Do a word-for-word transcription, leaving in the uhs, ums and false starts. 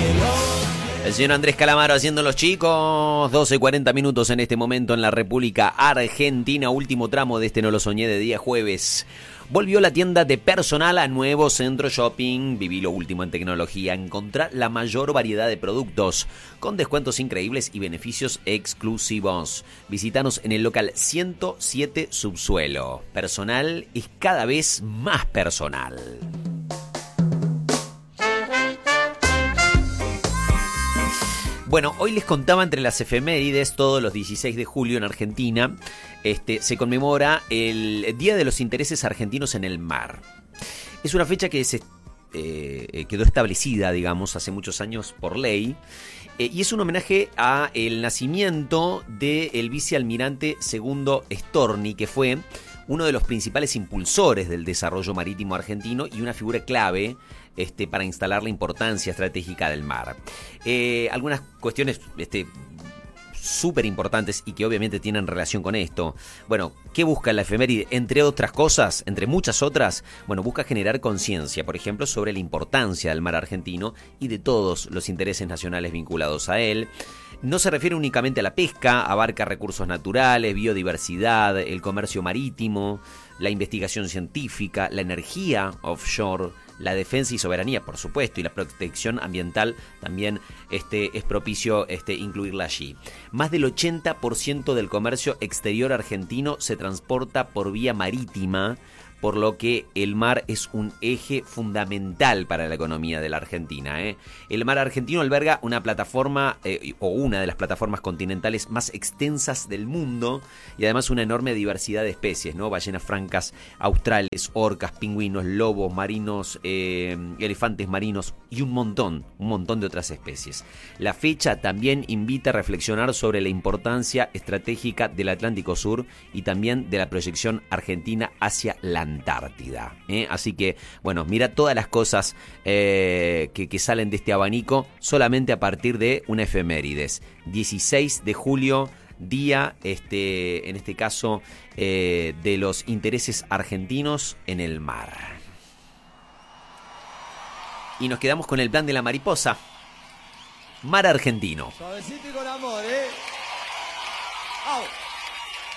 El señor Andrés Calamaro haciendo los chicos. doce cuarenta minutos en este momento en la República Argentina. Último tramo de este No Lo Soñé de día jueves. Volvió la tienda de personal a nuevo centro shopping. Viví lo último en tecnología. Encontrá la mayor variedad de productos con descuentos increíbles y beneficios exclusivos. Visítanos en el local ciento siete Subsuelo. Personal es cada vez más personal. Bueno, hoy les contaba entre las efemérides, todos los dieciséis de julio en Argentina, este, se conmemora el Día de los Intereses Argentinos en el Mar. Es una fecha que se, eh, quedó establecida, digamos, hace muchos años por ley, eh, y es un homenaje a el nacimiento del vicealmirante Segundo Storni, que fue uno de los principales impulsores del desarrollo marítimo argentino y una figura clave este, para instalar la importancia estratégica del mar. Eh, algunas cuestiones este, súper importantes y que obviamente tienen relación con esto. Bueno, ¿qué busca la efeméride? Entre otras cosas, entre muchas otras, bueno, busca generar conciencia, por ejemplo, sobre la importancia del mar argentino y de todos los intereses nacionales vinculados a él. No se refiere únicamente a la pesca, abarca recursos naturales, biodiversidad, el comercio marítimo, la investigación científica, la energía offshore, la defensa y soberanía, por supuesto, y la protección ambiental también este, es propicio este, incluirla allí. Más del ochenta por ciento del comercio exterior argentino se transporta por vía marítima, por lo que el mar es un eje fundamental para la economía de la Argentina, ¿eh? El mar argentino alberga una plataforma, eh, o una de las plataformas continentales más extensas del mundo, y además una enorme diversidad de especies, ¿no? Ballenas francas, australes, orcas, pingüinos, lobos marinos, eh, elefantes marinos y un montón, un montón de otras especies. La fecha también invita a reflexionar sobre la importancia estratégica del Atlántico Sur y también de la proyección argentina hacia la Antártida, ¿eh? Así que, bueno, mira todas las cosas eh, que, que salen de este abanico solamente a partir de una efemérides. dieciséis de julio, día, este, en este caso, eh, de los intereses argentinos en el mar. Y nos quedamos con el plan de la mariposa. Mar argentino. Suavecito y con amor, ¿eh? ¡Au!